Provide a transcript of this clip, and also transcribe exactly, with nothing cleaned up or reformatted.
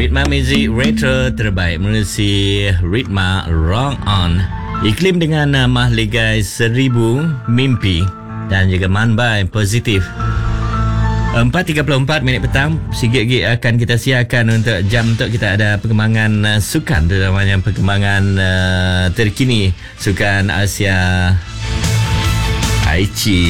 Ritma Music Retro terbaik menerusi Ritma Rock On. Iklim dengan uh, Mahligai Seribu Mimpi dan juga Manbai Positif. Empat tiga puluh empat minit petang, sikit-sikit akan kita siarkan untuk jam untuk kita ada perkembangan uh, sukan, terutamanya perkembangan uh, terkini sukan Asia Aichi.